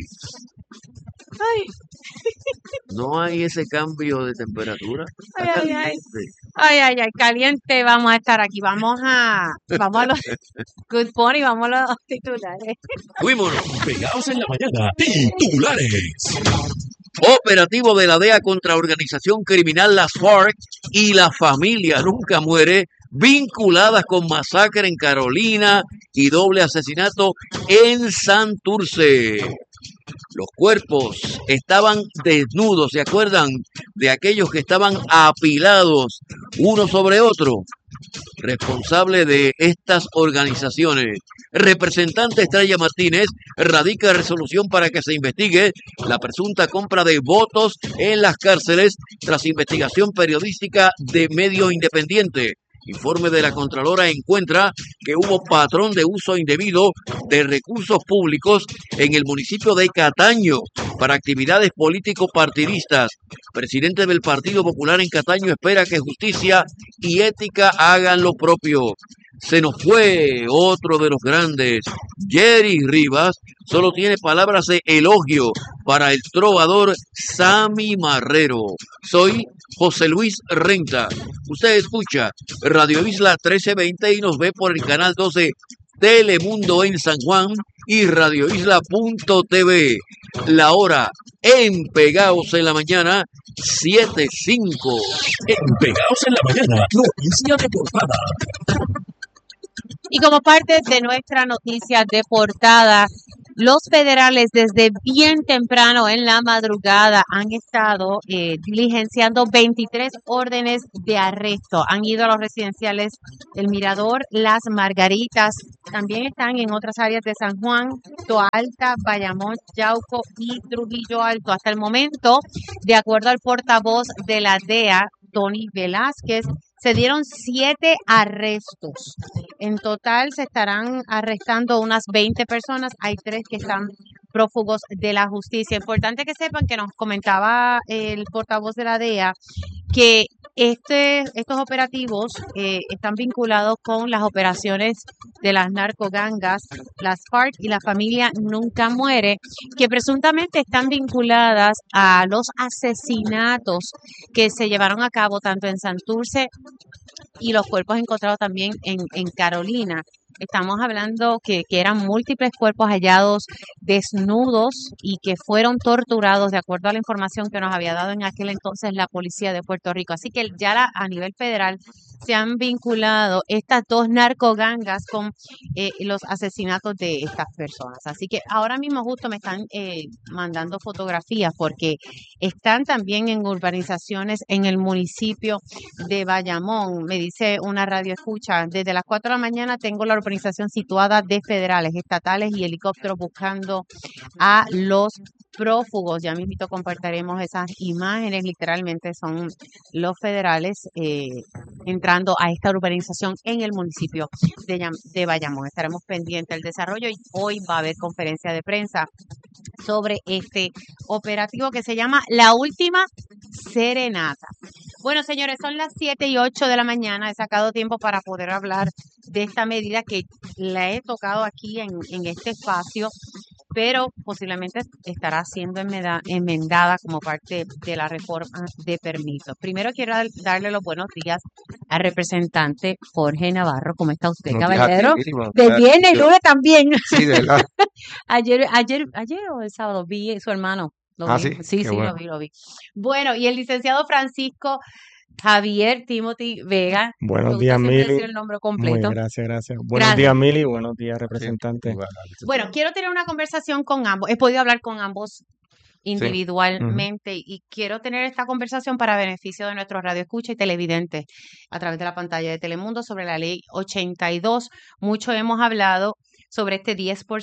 no hay ese cambio de temperatura. Está caliente. Ay, caliente, vamos a estar aquí. Vamos a los Good Pony, vamos a los titulares. Fuímonos. Pegados en la Mañana, titulares. Operativo de la DEA contra organización criminal Las FARC y la familia nunca muere, vinculadas con masacre en Carolina y doble asesinato en Santurce. Los cuerpos estaban desnudos, ¿se acuerdan de aquellos que estaban apilados uno sobre otro? Responsable de estas organizaciones, representante Estrella Martínez, radica resolución para que se investigue la presunta compra de votos en las cárceles tras investigación periodística de medios independientes. Informe de la Contralora encuentra que hubo patrón de uso indebido de recursos públicos en el municipio de Cataño para actividades político-partidistas. Presidente del Partido Popular en Cataño espera que justicia y ética hagan lo propio. Se nos fue otro de los grandes. Jerry Rivas solo tiene palabras de elogio para el trovador Sammy Marrero. Soy José Luis Renta. Usted escucha Radio Isla 1320 y nos ve por el canal 12 Telemundo en San Juan y radioisla.tv. La hora en Pegaos en la mañana, 7:05. En Pegaos en la mañana, noticia de portada. Y como parte de nuestra noticia de portada, los federales desde bien temprano en la madrugada han estado diligenciando 23 órdenes de arresto. Han ido a los residenciales El Mirador, Las Margaritas, también están en otras áreas de San Juan, Toalta, Bayamón, Yauco y Trujillo Alto. Hasta el momento, de acuerdo al portavoz de la DEA, Tony Velázquez, se dieron 7 arrestos. En total se estarán arrestando unas 20 personas. Hay 3 que están prófugos de la justicia. Importante que sepan que nos comentaba el portavoz de la DEA que estos operativos están vinculados con las operaciones de las narcogangas, las FARC y la familia Nunca Muere, que presuntamente están vinculadas a los asesinatos que se llevaron a cabo tanto en Santurce y los cuerpos encontrados también en Carolina. Estamos hablando que eran múltiples cuerpos hallados desnudos y que fueron torturados de acuerdo a la información que nos había dado en aquel entonces la policía de Puerto Rico. Así que ya a nivel federal se han vinculado estas 2 narcogangas con los asesinatos de estas personas. Así que ahora mismo justo me están mandando fotografías porque están también en urbanizaciones en el municipio de Bayamón. Me dice una radio escucha, desde las 4 de la mañana tengo la urbanización situada de federales, estatales y helicópteros buscando a los prófugos. Ya mismo compartiremos esas imágenes, literalmente son los federales entrando a esta urbanización en el municipio de Bayamón. Estaremos pendientes del desarrollo y hoy va a haber conferencia de prensa sobre este operativo que se llama La Última Serenata. Bueno, señores, son las 7:08 de la mañana. He sacado tiempo para poder hablar de esta medida que la he tocado aquí en este espacio, pero posiblemente estará siendo enmendada como parte de la reforma de permisos. Primero quiero darle los buenos días al representante Jorge Navarro. ¿Cómo está usted, caballero? De viernes y lunes también. Sí, de verdad. Ayer o el sábado vi su hermano. Sí, bueno. Lo vi. Bueno, y el licenciado Francisco Javier Timothy Vega. Buenos días, Mili. Decir el nombre completo. Muy gracias. Buenos días, Mili. Buenos días, representante. Bueno, quiero tener una conversación con ambos. He podido hablar con ambos individualmente y quiero tener esta conversación para beneficio de nuestros radioescuchas y televidentes a través de la pantalla de Telemundo sobre la ley 82. Mucho hemos hablado sobre este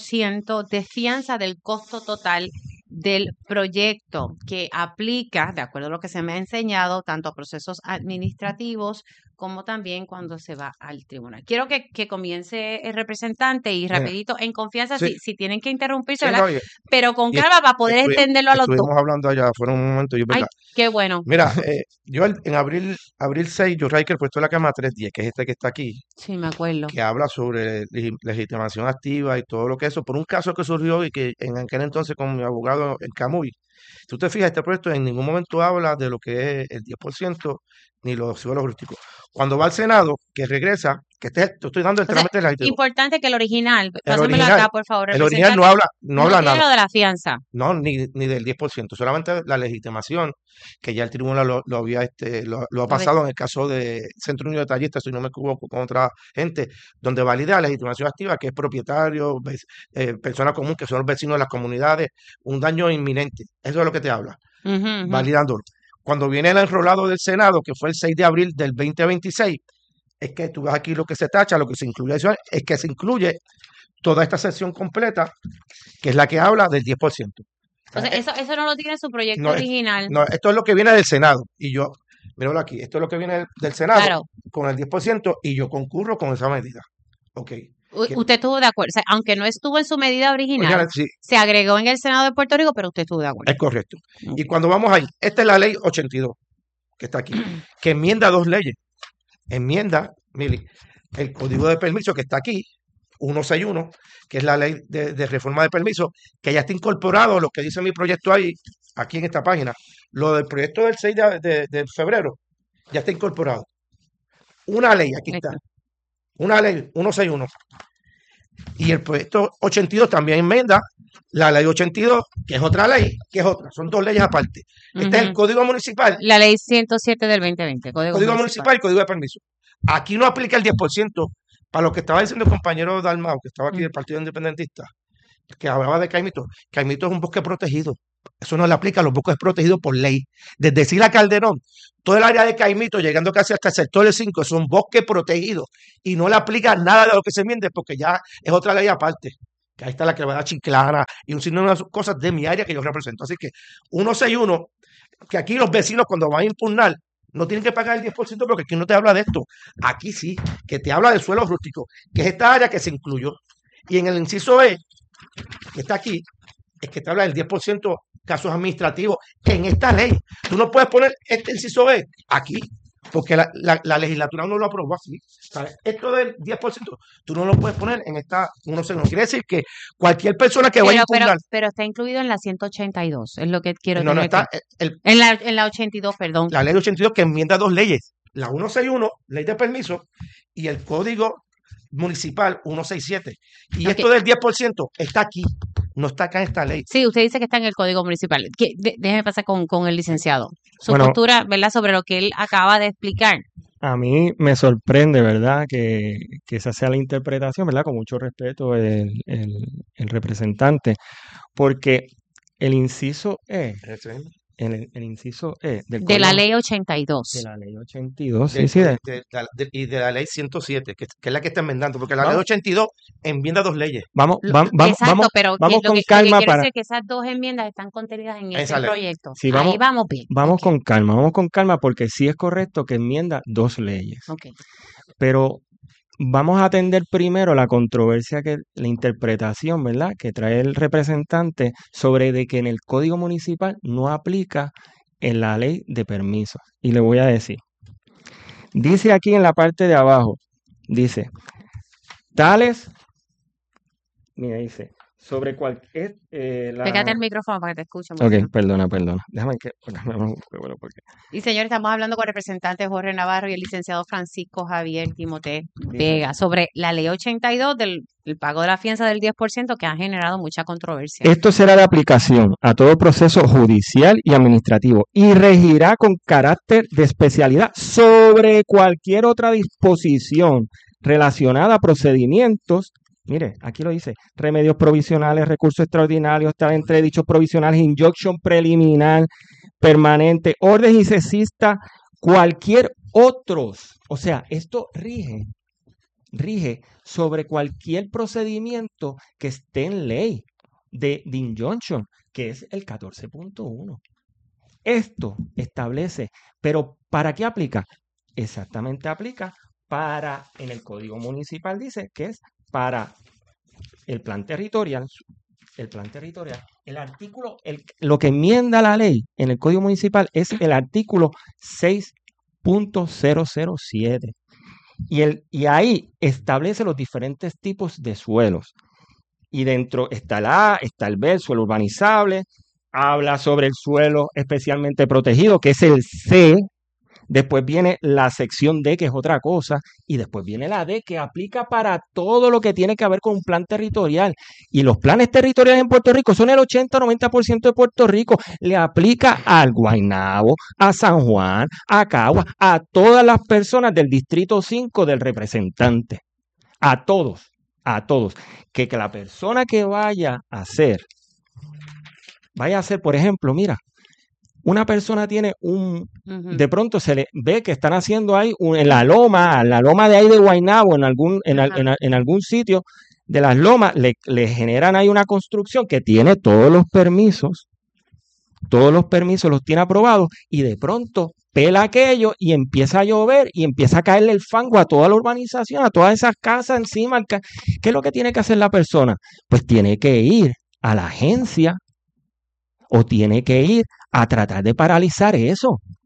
10% de fianza del costo total del proyecto que aplica, de acuerdo a lo que se me ha enseñado, tanto a procesos administrativos como también cuando se va al tribunal. Quiero que comience el representante y rapidito, en confianza, si tienen que interrumpirse, ¿verdad? No, pero con calma para poder entenderlo a los dos. Estuvimos hablando allá, fueron un momento. Ay, qué bueno. Mira, yo en abril 6, Joe Riker puesto la Cámara 310, que es este que está aquí. Sí, me acuerdo. Que habla sobre legitimación activa y todo lo que eso, por un caso que surgió y que en aquel entonces con mi abogado en Camuy. Si tú te fijas, este proyecto en ningún momento habla de lo que es el 10% ni los suelos rústicos. Cuando va al Senado, que regresa, te estoy dando el trámite de la legitimación. Importante que el original, pásamelo acá, por favor. El original no habla nada. Lo de la fianza. No, ni del 10%, solamente la legitimación, que ya el tribunal lo ha pasado en el caso de Centro Unido de Tallistas, si no me equivoco, con otra gente, donde valida la legitimación activa, que es propietario, persona común, que son los vecinos de las comunidades, un daño inminente. Eso es lo que te habla, validándolo. Cuando viene el enrolado del Senado, que fue el 6 de abril del 2026, es que tú ves aquí lo que se tacha, lo que se incluye, es que se incluye toda esta sección completa, que es la que habla del 10%. O sea, eso no lo tiene su proyecto original. No, esto es lo que viene del Senado. Y yo, míralo aquí, esto es lo que viene del Senado con el 10% y yo concurro con esa medida. Ok. Usted estuvo de acuerdo, o sea, aunque no estuvo en su medida original, se agregó en el Senado de Puerto Rico, pero usted estuvo de acuerdo. Es correcto. Y cuando vamos ahí, esta es la ley 82, que está aquí, que enmienda 2 leyes. Enmienda, Mili, el código de permiso que está aquí, 161, que es la ley de reforma de permiso, que ya está incorporado lo que dice mi proyecto ahí, aquí en esta página. Lo del proyecto del 6 de febrero ya está incorporado. Una ley, aquí está. Una ley, 161. Y el proyecto 82 también enmienda la ley 82, que es otra ley, que es otra. Son dos leyes aparte. Este es el Código Municipal. La ley 107 del 2020. Código Municipal y Código de Permiso. Aquí no aplica el 10%. Para lo que estaba diciendo el compañero Dalmau, que estaba aquí del Partido Independentista, que hablaba de Caimito. Caimito es un bosque protegido. Eso no le aplica a los bosques protegidos por ley. Desde Sila Calderón, todo el área de Caimito, llegando casi hasta el sector del 5, es un bosque protegido. Y no le aplica nada de lo que se enmiende porque ya es otra ley aparte. Que ahí está la quebrada Chiclana y un sinnúmero de cosas de mi área que yo represento. Así que 161, que aquí los vecinos cuando van a impugnar, no tienen que pagar el 10% porque aquí no te habla de esto. Aquí sí, que te habla del suelo rústico, que es esta área que se incluyó. Y en el inciso E, que está aquí, es que te habla del 10% casos administrativos en esta ley. Tú no puedes poner este inciso E aquí, porque la legislatura no lo aprobó así. ¿Sabes? Esto del 10%, tú no lo puedes poner en esta 161. Quiere decir que cualquier persona que vaya a impugnar... Pero está incluido en la 182, es lo que quiero No, tener está... en la 82, perdón. La ley 82 que enmienda dos leyes. La 161, ley de permiso, y el Código Municipal 167. Y esto del 10% está aquí, no está acá en esta ley. Sí, usted dice que está en el Código Municipal. Déjeme pasar con el licenciado. Su Bueno, postura, ¿verdad?, sobre lo que él acaba de explicar. A mí me sorprende, ¿verdad?, que esa sea la interpretación, ¿verdad?, con mucho respeto el representante, porque el inciso E, el inciso E del De la Código- ley 82. de la ley 82, De- sí, de- y de la ley 107, que es la que está enmendando, porque la ley 82 enmienda dos leyes. Vamos, Exacto, pero vamos lo con que calma quiero para... decir es que esas dos enmiendas están contenidas en ese Esa ley. proyecto. Sí, Ahí vamos bien. Vamos con calma, porque sí es correcto que enmienda dos leyes. Ok. Pero vamos a atender primero la controversia, la interpretación, ¿verdad?, que trae el representante sobre de que en el Código Municipal no aplica en la ley de permisos. Y le voy a decir. Dice aquí en la parte de abajo, dice, tales, mira, dice, sobre cualquier... Pégate el micrófono para que te escuchen. Ok, perdona. Déjame que... porque... Y señores, estamos hablando con el representante Jorge Navarro y el licenciado Francisco Javier Timote Vega sobre la ley 82 del pago de la fianza del 10% que ha generado mucha controversia. Esto será de aplicación a todo proceso judicial y administrativo y regirá con carácter de especialidad sobre cualquier otra disposición relacionada a procedimientos. Mire, aquí lo dice, remedios provisionales, recursos extraordinarios, está entre dichos provisionales, injunction preliminar, permanente, orden y cesista, cualquier otros. O sea, esto rige sobre cualquier procedimiento que esté en ley de injunction, que es el 14.1. Esto establece, pero ¿para qué aplica? Exactamente aplica para, en el Código Municipal dice que es para el plan territorial, el artículo, lo que enmienda la ley en el Código Municipal es el artículo 6.007. Y ahí establece los diferentes tipos de suelos. Y dentro está el A, está el B, el suelo urbanizable, habla sobre el suelo especialmente protegido, que es el C. Después viene la sección D, que es otra cosa, y después viene la D, que aplica para todo lo que tiene que ver con un plan territorial. Y los planes territoriales en Puerto Rico son el 80-90% de Puerto Rico. Le aplica al Guaynabo, a San Juan, a Caguas, a todas las personas del Distrito 5 del representante. A todos. Que la persona que vaya a hacer, por ejemplo, mira, una persona tiene de pronto se le ve que están haciendo ahí en la loma de ahí de Guaynabo, en algún sitio de las lomas, le generan ahí una construcción que tiene todos los permisos los tiene aprobados, y de pronto pela aquello y empieza a llover y empieza a caerle el fango a toda la urbanización, a todas esas casas encima. ¿Qué es lo que tiene que hacer la persona? Pues tiene que ir a la agencia o tiene que ir a tratar de paralizar eso.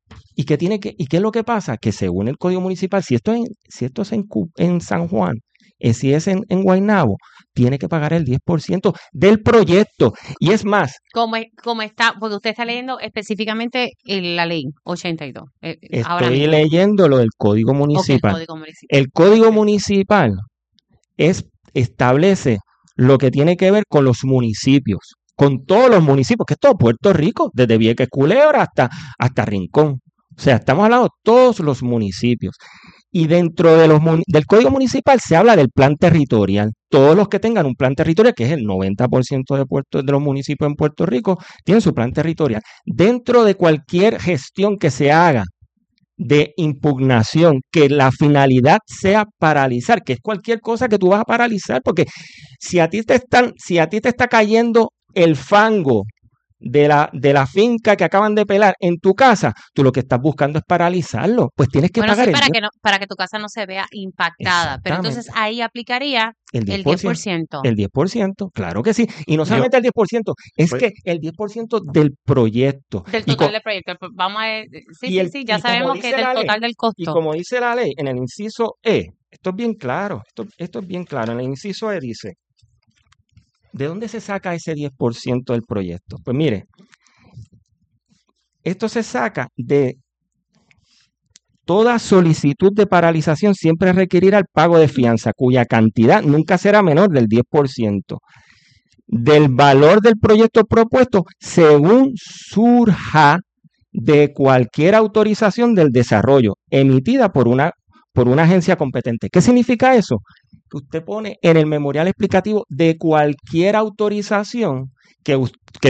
¿Y qué es lo que pasa? Que según el Código Municipal, si esto es en San Juan, si es en Guaynabo, tiene que pagar el 10% del proyecto. Y es más, Como está, porque usted está leyendo específicamente la ley 82. Ahora estoy mismo. leyendo lo del Código Ok, Municipal. Código Municipal. El Código Municipal establece lo que tiene que ver con los municipios, con todos los municipios, que es todo Puerto Rico, desde Vieques, Culebra hasta Rincón. O sea, estamos hablando de todos los municipios. Y dentro del Código Municipal se habla del plan territorial. Todos los que tengan un plan territorial, que es el 90% de los municipios en Puerto Rico, tienen su plan territorial. Dentro de cualquier gestión que se haga de impugnación, que la finalidad sea paralizar, que es cualquier cosa que tú vas a paralizar, porque si a ti te está cayendo el fango de la finca que acaban de pelar en tu casa, tú lo que estás buscando es paralizarlo, pues tienes que pagar Sí, el para que tu casa no se vea impactada, pero entonces ahí aplicaría el 10%. El 10%, claro que sí. Y no solamente el 10%, es que el 10% del proyecto. Del total del proyecto. Vamos a sí, ya sabemos que es del total del costo. Y como dice la ley, en el inciso E, esto es bien claro, esto es bien claro, en el inciso E dice, ¿de dónde se saca ese 10% del proyecto? Pues mire, esto se saca de toda solicitud de paralización siempre requerirá el pago de fianza, cuya cantidad nunca será menor del 10% del valor del proyecto propuesto según surja de cualquier autorización del desarrollo emitida por una agencia competente. ¿Qué significa eso? Que usted pone en el memorial explicativo de cualquier autorización que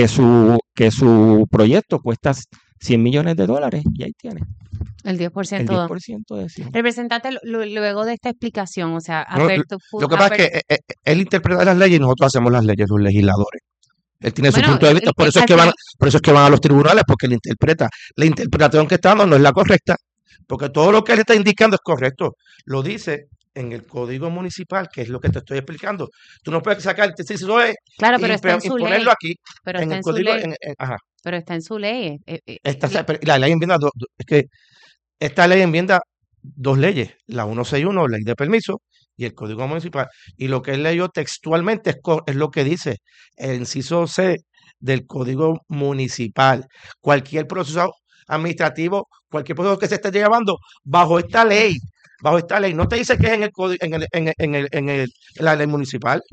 su proyecto cuesta $100 millones y ahí tiene. El 10%. El 10% de eso. Representante, luego de esta explicación, o sea, lo que pasa es que él interpreta las leyes y nosotros hacemos las leyes, los legisladores. Él tiene su punto de vista, por eso es que van a los tribunales, porque él interpreta. La interpretación que está dando no es la correcta, porque todo lo que él está indicando es correcto. Lo dice en el Código Municipal, que es lo que te estoy explicando. Tú no puedes sacar el inciso E y ponerlo aquí. Pero en está el Código. Pero está en su ley. La ley enmienda es que esta ley enmienda dos leyes, la 161, ley de permiso, y el Código Municipal. Y lo que él leyó textualmente es lo que dice el inciso C del Código Municipal. Cualquier proceso administrativo, cualquier proceso que se esté llevando bajo esta ley, no te dice que es en la ley municipal,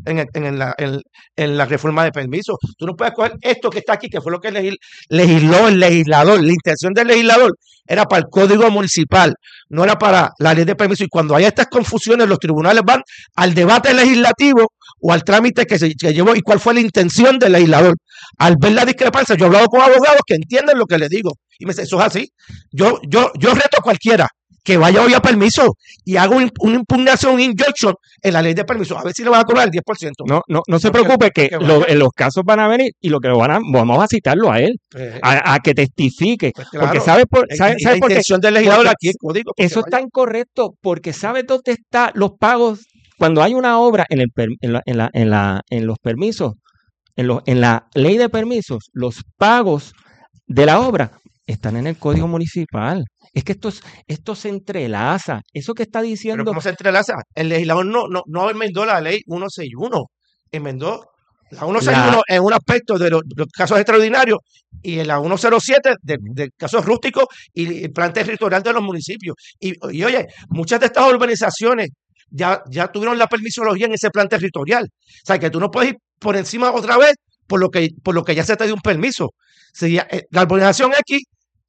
en la reforma de permisos. Tú no puedes coger esto que está aquí, que fue lo que legisló el legislador. La intención del legislador era para el Código Municipal, no era para la ley de permisos. Y cuando hay estas confusiones, los tribunales van al debate legislativo o al trámite que llevó y cuál fue la intención del legislador. Al ver la discrepancia, yo he hablado con abogados que entienden lo que les digo y me dicen, eso es así. Yo reto a cualquiera que vaya hoy a permiso y haga una impugnación, un injunction en la ley de permiso, a ver si le van a cobrar el 10%. No se preocupe, que en los casos van a venir y lo que vamos a citarlo a él, a que testifique. Pues claro, porque ¿sabe por la intención del legislador aquí es código. Eso está incorrecto, porque ¿sabe dónde están los pagos? Cuando hay una obra en los permisos, en la ley de permisos, los pagos de la obra están en el Código Municipal. Es que esto se entrelaza. Eso que está diciendo. ¿Pero cómo se entrelaza? El legislador no enmendó la ley 161. Enmendó la 161 en un aspecto de los casos extraordinarios y en la 107 de casos rústicos y el plan territorial de los municipios. Y oye, muchas de estas urbanizaciones ya tuvieron la permisología en ese plan territorial. O sea, que tú no puedes ir por encima otra vez por lo que ya se te dio un permiso. Si la urbanización X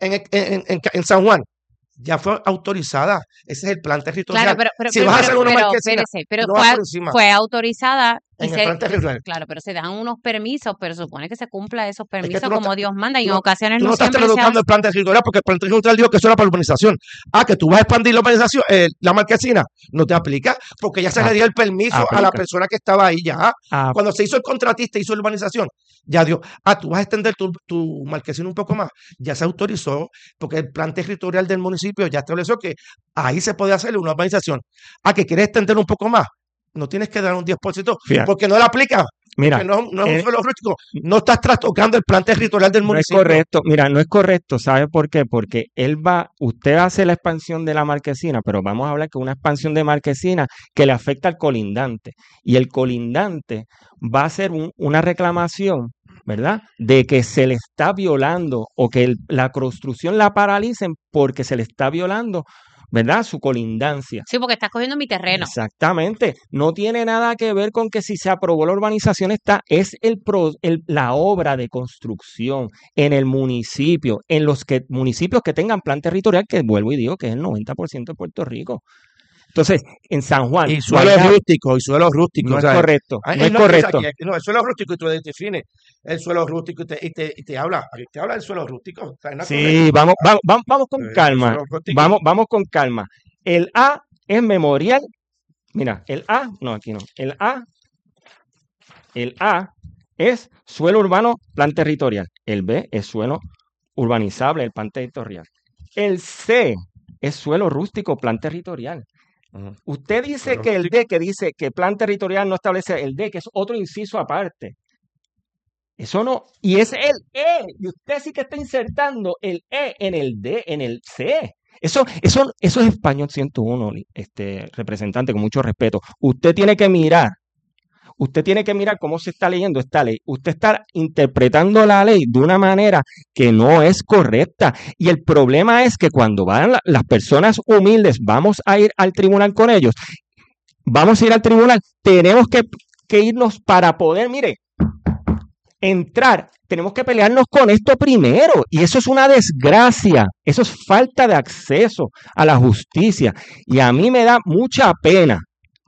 en San Juan ya fue autorizada. Ese es el plan territorial. Claro, si vas a hacer una marquesina, pero no vas por encima. fue autorizada en el plan territorial. Claro, pero se dan unos permisos, pero supone que se cumpla esos permisos como Dios manda y en ocasiones tú no estás siempre se traduzcando el plan territorial porque el plan territorial dijo que eso era para urbanización. Que tú vas a expandir la urbanización, la marquesina, no te aplica porque ya se le dio el permiso a la persona que estaba ahí ya. Cuando se hizo el contratista, hizo la urbanización, ya dio, tú vas a extender tu marquesina un poco más. Ya se autorizó porque el plan territorial del municipio ya estableció que ahí se puede hacer una urbanización. Que quieres extender un poco más, no tienes que dar un 10% porque no la aplica. Mira, Porque no es un suelo rústico. No estás trastocando el plan territorial del no es municipio. correcto. Mira, no es correcto. ¿Sabe por qué? Porque usted hace la expansión de la marquesina, pero vamos a hablar que una expansión de marquesina que le afecta al colindante. Y el colindante va a hacer una reclamación, ¿verdad? De que se le está violando o que la construcción la paralicen porque se le está violando, ¿verdad? Su colindancia. Sí, porque estás cogiendo mi terreno. Exactamente. No tiene nada que ver con que si se aprobó la urbanización es la obra de construcción en el municipio, en los municipios que tengan plan territorial, que vuelvo y digo que es el 90% de Puerto Rico. Entonces, en San Juan. Y suelo rústico. No es correcto. No es correcto. No, el suelo rústico y tú defines el suelo rústico y te habla del suelo rústico. O sea, no es sí, correcto. vamos con calma. Vamos con calma. El A es memorial. Mira, el A, no, aquí no. El A es suelo urbano, plan territorial. El B es suelo urbanizable, el plan territorial. El C es suelo rústico, plan territorial. Usted dice que el D, que dice que plan territorial no establece el D, que es otro inciso aparte. Eso no, y es el E, y usted sí que está insertando el E en el D, en el C. Eso es español 101, representante, con mucho respeto. Usted tiene que mirar cómo se está leyendo esta ley. Usted está interpretando la ley de una manera que no es correcta. Y el problema es que cuando van las personas humildes, vamos a ir al tribunal con ellos. Vamos a ir al tribunal. Tenemos que irnos para poder, mire, entrar. Tenemos que pelearnos con esto primero. Y eso es una desgracia. Eso es falta de acceso a la justicia. Y a mí me da mucha pena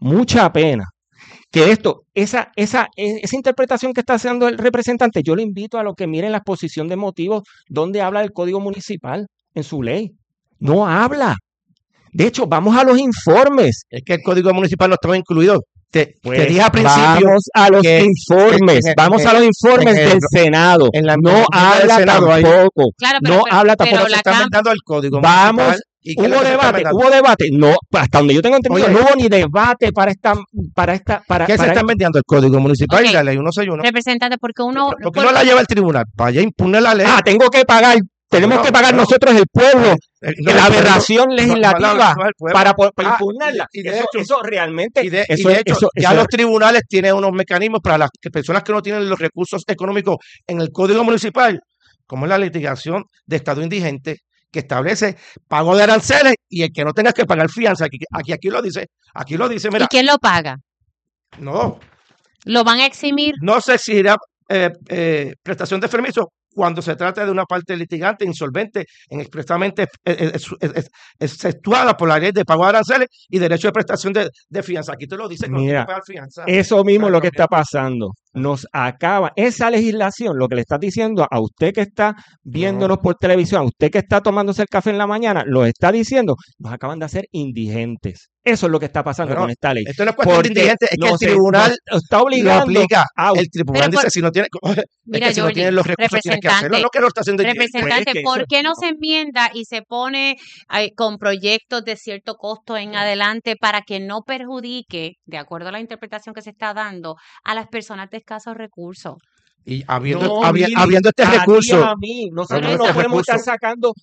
que esa interpretación que está haciendo el representante, yo le invito a lo que miren la exposición de motivos donde habla del Código Municipal en su ley. No habla. De hecho, vamos a los informes. Es que el Código Municipal no estaba incluido. Te dije al principio. Vamos a los informes. Vamos a los informes del Senado. No habla tampoco. Claro, no habla tampoco. Se está inventando el Código Vamos. Municipal. Hubo debate. No, hasta donde yo tengo entendido, no hubo ni debate para esta. ¿Qué se está vendiendo? El Código Municipal y la ley 161. Representante, porque uno. ¿Por qué no la lleva al tribunal? Para allá impugnar la ley. Tengo que pagar. Tenemos que pagar nosotros el pueblo. La aberración legislativa para impugnarla. Y de hecho, eso realmente. Ya los tribunales tienen unos mecanismos para las personas que no tienen los recursos económicos en el Código Municipal, como es la litigación de estado indigente, que establece pago de aranceles y el que no tenga que pagar fianza. Aquí lo dice. Mira. ¿Y quién lo paga? No. ¿Lo van a eximir? No se exigirá prestación de permiso cuando se trata de una parte litigante insolvente expresamente exceptuada por la ley de pago de aranceles y derecho de prestación de fianza. Aquí te lo dice. Mira, eso mismo es lo que está pasando. Nos acaba esa legislación, lo que le estás diciendo a usted que está viéndonos por televisión, a usted que está tomándose el café en la mañana, lo está diciendo, nos acaban de hacer indigentes. Eso es lo que está pasando con esta ley. Esto no es cuestión de indigentes, es que el tribunal está obligando. Lo aplica. El tribunal dice, si no tiene, mira, es que si no tienen los recursos, tiene que hacerlo. No que lo está haciendo. Representante, ¿por qué no se enmienda y se pone con proyectos de cierto costo en adelante para que no perjudique, de acuerdo a la interpretación que se está dando, a las personas de escasos recursos? Y habiendo este recurso, nosotros no podemos estar sacando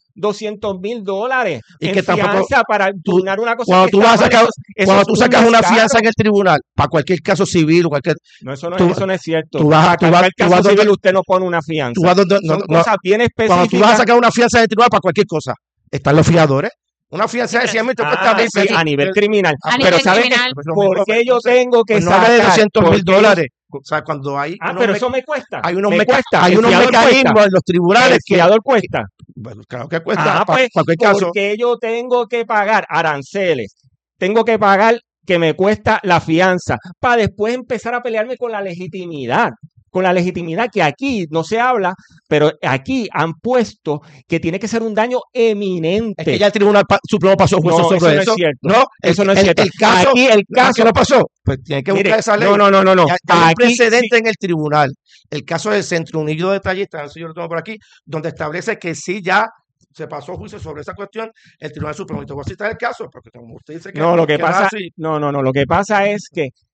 $200,000 y en que tampoco fianza para impugnar una cosa. Cuando tú sacas una fianza en el tribunal para cualquier caso civil o cualquier, eso no es cierto. Para cualquier caso civil usted no pone una fianza. Son cosas bien específicas. Cuando tú vas a sacar una fianza en el tribunal para cualquier cosa, están los fiadores. Una fianza de 100,000 a nivel criminal. Pero ¿sabes por qué yo tengo que sacar de $200,000? O sea, cuando hay pero eso me cuesta. Hay unos mecanismos en los tribunales que el fiador cuesta. Bueno, claro que cuesta. Pues, cualquier caso. Porque yo tengo que pagar aranceles. Tengo que pagar que me cuesta la fianza para después empezar a pelearme con la legitimidad. Con la legitimidad que aquí no se habla, pero aquí han puesto que tiene que ser un daño eminente. Es que ya el Tribunal Supremo pasó juicio sobre eso. No es cierto. No, eso no es cierto. El caso que no pasó. Pues tiene que buscar esa ley. No. Ya hay un precedente en el tribunal. El caso del Centro Unido de Detallistas, yo lo tengo por aquí, donde establece que sí ya se pasó juicio sobre esa cuestión el Tribunal Supremo. Y te voy a citar el caso, porque como usted dice que lo que pasa es que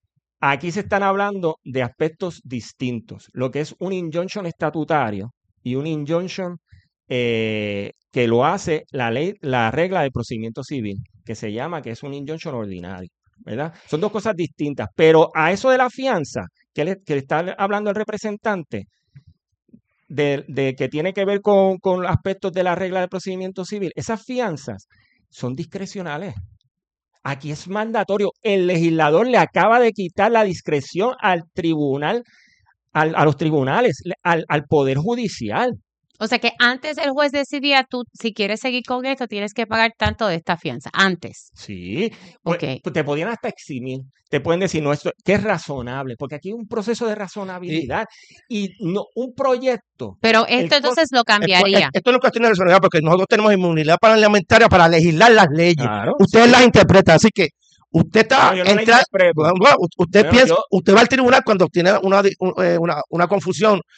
Aquí se están hablando de aspectos distintos, lo que es un injunction estatutario y un injunction que lo hace la regla de procedimiento civil, que se llama, que es un injunction ordinario, ¿verdad? Son dos cosas distintas, pero a eso de la fianza, que le está hablando el representante, de que tiene que ver con aspectos de la regla de procedimiento civil, esas fianzas son discrecionales. Aquí es mandatorio. El legislador le acaba de quitar la discreción al tribunal, a los tribunales, al Poder Judicial. O sea que antes el juez decidía, tú, si quieres seguir con esto, tienes que pagar tanto de esta fianza. Antes. Sí, pues, Ok. te podían hasta eximir. Te pueden decir, no, esto que es razonable, porque aquí hay un proceso de razonabilidad y no un proyecto. Pero esto entonces lo cambiaría. Esto no es cuestión de razonabilidad, porque nosotros tenemos inmunidad parlamentaria para legislar las leyes. Claro, Ustedes las interpretan, así que usted está No, yo no la interpreto. usted Bueno, piensa, usted va al tribunal cuando tiene una confusión